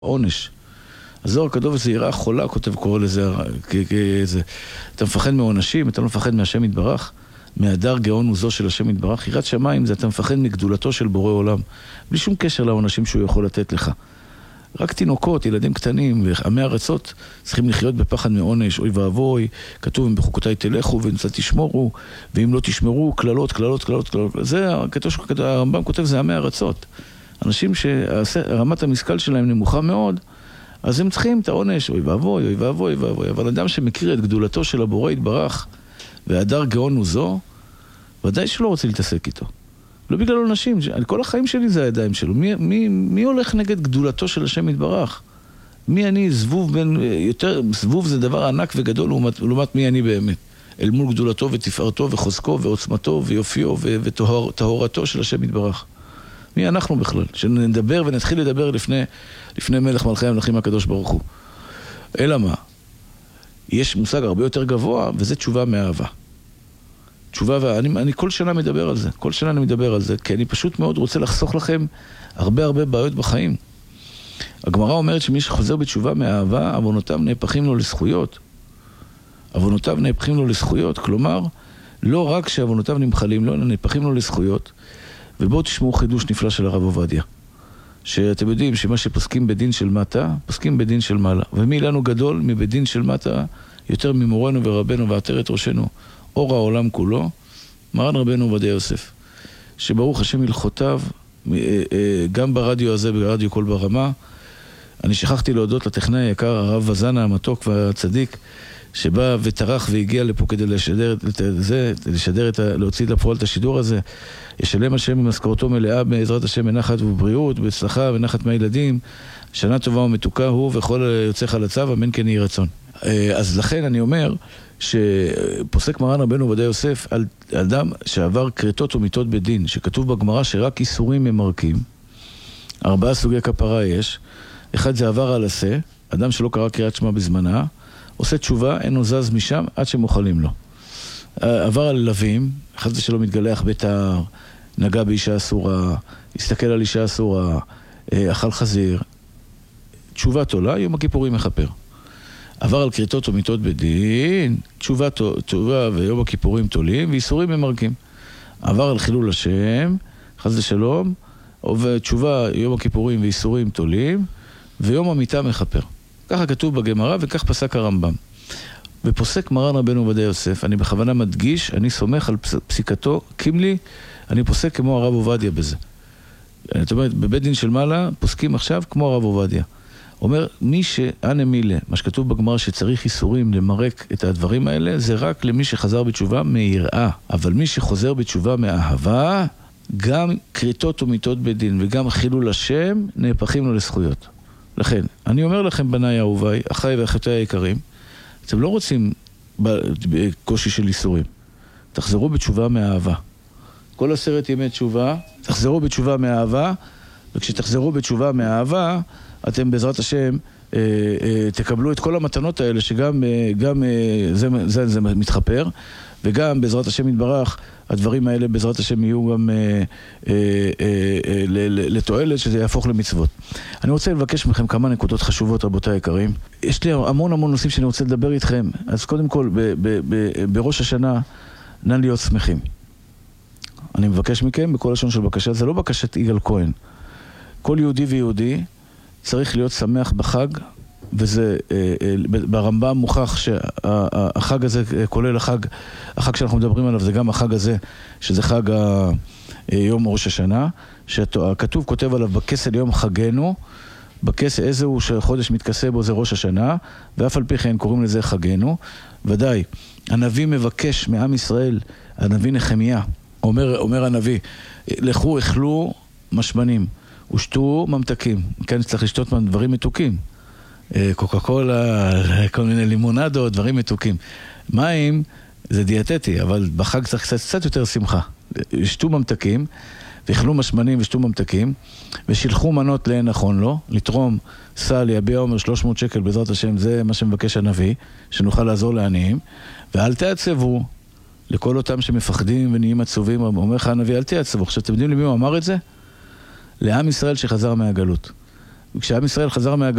עונש. הזוהר הקדוש זה יראה חולה, קורא לזה, אתה מפחד מעונשים, אתה לא מפחד מהשם יתברך, מהדר גאון וזו של השם יתברך. יראת שמיים זה אתה מפחד מגדולתו של בורא עולם, בלי שום קשר לעונשים שהוא יכול לתת לך. רק תינוקות, ילדים קטנים ועמי ארצות צריכים לחיות בפחד מעונש, אוי ואבוי, כתוב אם בחוקותיי תלכו ואם תשמורו, ואם לא תשמרו, כללות. זה הרמב"ם כותב, זה עמי ארצות. אנשים שרמת המשכל שלהם נמוכה מאוד, אז הם צריכים את העונש, אוי ואבוי. אבל אדם שמכיר את גדולתו של הבורא יתברך, והדר גאון וזו, ודאי שלא רוצה להתעסק איתו. לא בגלל עונשים, כל החיים שלי זה הידיים שלו. מי הולך נגד גדולתו של השם יתברך? מי אני? זבוב זה דבר ענק וגדול לעומת מי אני באמת. אל מול גדולתו ותפארתו וחוזקו ועוצמתו ויופיו וטהורתו של השם יתברך. מי אנחנו בכלל? שנדבר ונתחיל לדבר לפני מלך מלכי המלכים הקדוש ברוך הוא. אלא מה? יש מושג הרבה יותר גבוה, וזה תשובה מאהבה. תשובה, ואני כל שנה מדבר על זה. כל שנה אני מדבר על זה, כי אני פשוט מאוד רוצה לחסוך לכם הרבה בעיות בחיים. הגמרא אומרת שמי שחוזר בתשובה מאהבה, עוונותיו נהפכים לו לזכויות. עוונותיו נהפכים לו לזכויות, כלומר, לא רק שעוונותיו נמחלים לו, אלא נהפכים לו לזכויות. ובואו תשמעו חידוש נפלא של הרב עובדיה. שאתם יודעים שמה שפוסקים בדין של מטה, פוסקים בדין של מעלה. ומי לנו גדול מבדין של מטה, יותר ממורנו ורבנו ועטרת ראשנו, אור העולם כולו, מרן רבנו עובדיה יוסף. שברוך השם הלכותיו, גם ברדיו הזה, ברדיו קול ברמה, אני שכחתי להודות לטכנאי היקר, הרב וזנה המתוק והצדיק, שבא וטרח והגיע לפה כדי להוציא לפועל את השידור הזה. ישלם השם במשכורתו מלאה בעזרת השם בנחת ובבריאות, בהצלחה ונחת מהילדים. שנה טובה ומתוקה הוא וכל יוצא חלציו, אמן כן יהי רצון. אז לכן אני אומר שפוסק מרן רבנו עובדיה יוסף על אדם שעבר כריתות ומיתות בדין, שכתוב בגמרא שרק איסורים ממרקים. 4 סוגי כפרה יש. אחד זה עבר על עשה, אדם שלא קרא קריאת שמע בזמנה, עושה תשובה, אין לו זז משם עד שמוכלים לו. עבר על לווים, אחד זה שלא מתגלח בתער, נגע באישה אסורה, הסתכל על אישה אסורה, אכל חזיר. תשובה תולה, יום הכיפורים מחפר. עבר על כריתות ומיתות בדין, תשובה ויום הכיפורים תולים, ואיסורים ממרקים. עבר על חילול השם, חס ושלום, תשובה יום הכיפורים ואיסורים תולים, ויום המיתה מחפר. ככה כתוב בגמרא וכך פסק הרמב"ם. ופוסק מרן רבנו עובדיה יוסף, אני בכוונה מדגיש, אני סומך על פסיקתו, קימלי, אני פוסק כמו הרב עובדיה בזה. זאת אומרת, בבית דין של מעלה פוסקים עכשיו כמו הרב עובדיה. אומר, מי שאנה מילה, מה שכתוב בגמרא שצריך איסורים למרק את הדברים האלה, זה רק למי שחזר בתשובה מיראה. אבל מי שחוזר בתשובה מאהבה, גם כריתות ומיתות בדין וגם חילול השם נהפכים לו לזכויות. לכן, אני אומר לכם בניי אהוביי, אחיי ואחיותיי היקרים, אתם לא רוצים בקושי של איסורים. תחזרו בתשובה מאהבה. כל 10 ימי תשובה, תחזרו בתשובה מאהבה, וכשתחזרו בתשובה מאהבה, אתם בעזרת השם תקבלו את כל המתנות האלה, שגם זה מתחפר, וגם בעזרת השם יתברך, הדברים האלה בעזרת השם יהיו גם לתועלת, שזה יהפוך למצוות. אני רוצה לבקש מכם כמה נקודות חשובות, רבותיי היקרים. יש לי המון נושאים שאני רוצה לדבר איתכם. אז קודם כל, בראש השנה, נא להיות שמחים. אני מבקש מכם, בכל לשון של בקשה, זה לא בקשת יגאל כהן. כל יהודי ויהודי צריך להיות שמח בחג, וזה ברמב"ם מוכח שהחג הזה כולל החג שאנחנו מדברים עליו, זה גם החג הזה, שזה חג יום ראש השנה, שהכתוב כותב עליו בכסל יום חגנו, בכסל איזהו שחודש מתכסה בו זה ראש השנה, ואף על פי כן קוראים לזה חגנו. ודאי, הנביא מבקש מעם ישראל, הנביא נחמיה, אומר הנביא, לכו אכלו משמנים, ושתו ממתקים. כן, צריך לשתות דברים מתוקים. קוקה קולה, כל מיני לימונדות, דברים מתוקים. מים זה דיאטטי, אבל בחג צריך קצת יותר שמחה. שתו ממתקים, ואכלו משמנים ושתו ממתקים, ושילחו מנות לאין נכון לו, לתרום סל, יביע עומר 300 שקל בעזרת השם, זה מה שמבקש הנביא, שנוכל לעזור לעניים, ואל תעצבו לכל אותם שמפחדים ונהיים עצובים, אומר לך הנביא, אל תעצבו. עכשיו, אתם יודעים למי הוא אמר את זה? לעם ישראל שחזר מהגלות. כשעם ישראל חזר מהגלות,